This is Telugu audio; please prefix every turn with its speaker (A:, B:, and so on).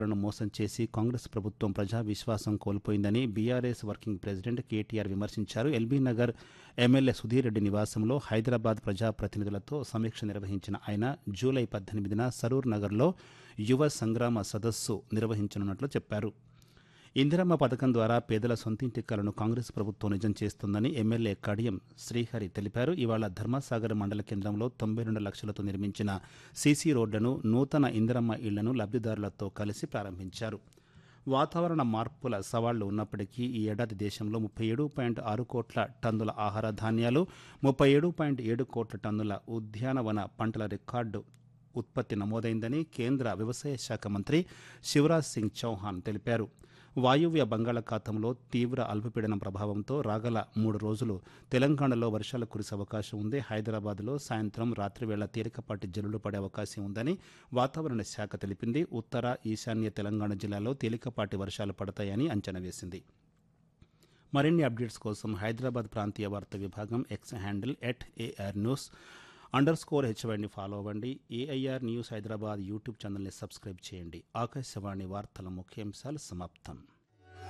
A: ను మోసం చేసి కాంగ్రెస్ ప్రభుత్వం ప్రజా విశ్వాసం కోల్పోయిందని బీఆర్ఎస్ వర్కింగ్ ప్రెసిడెంట్ కేటీఆర్ విమర్శించారు. ఎల్బీ నగర్ ఎమ్మెల్యే సుధీర్ రెడ్డి నివాసంలో హైదరాబాద్ ప్రజాప్రతినిధులతో సమీక్ష నిర్వహించిన ఆయన జూలై 18న సరూర్ నగర్లో యువ సంగ్రామ సదస్సు నిర్వహించనున్నట్లు చెప్పారు. ఇందిరమ్మ పథకం ద్వారా పేదల సొంతింటి కలను కాంగ్రెస్ ప్రభుత్వం నిజం చేస్తుందని ఎమ్మెల్యే కడియం శ్రీహరి తెలిపారు. ఇవాళ ధర్మసాగర్ మండల కేంద్రంలో 92 లక్షలతో నిర్మించిన సీసీ రోడ్లను, నూతన ఇందిరమ్మ ఇళ్లను లబ్ధిదారులతో కలిసి ప్రారంభించారు. వాతావరణ మార్పుల సవాళ్లు ఉన్నప్పటికీ ఈ ఏడాది దేశంలో 37.6 కోట్ల టన్నుల ఆహార ధాన్యాలు, 37.7 కోట్ల టన్నుల ఉద్యానవన పంటల రికార్డు ఉత్పత్తి నమోదైందని కేంద్ర వ్యవసాయ శాఖ మంత్రి శివరాజ్ సింగ్ చౌహాన్ తెలిపారు. వాయువ్య బంగాళాఖాతంలో తీవ్ర అల్పపీడనం ప్రభావంతో రాగల 3 రోజులు తెలంగాణలో వర్షాలు కురిసే అవకాశం ఉంది. హైదరాబాద్లో సాయంత్రం రాత్రివేళ తేలికపాటి జల్లులు పడే అవకాశం ఉందని వాతావరణ శాఖ తెలిపింది. ఉత్తర, ఈశాన్య తెలంగాణ జిల్లాలో తేలికపాటి వర్షాలు పడతాయని అంచనా వేసింది. మరిన్ని అప్డేట్స్ కోసం హైదరాబాద్ ప్రాంతీయ వార్తా విభాగం ఎక్స్ హ్యాండిల్ @ARnews_HYని ఫాలో అవ్వండి. ఏఐఆర్ న్యూస్ హైదరాబాద్ యూట్యూబ్ ఛానల్ని సబ్స్క్రైబ్ చేయండి. ఆకాశవాణి వార్తల ముఖ్యాంశాలు సమాప్తం.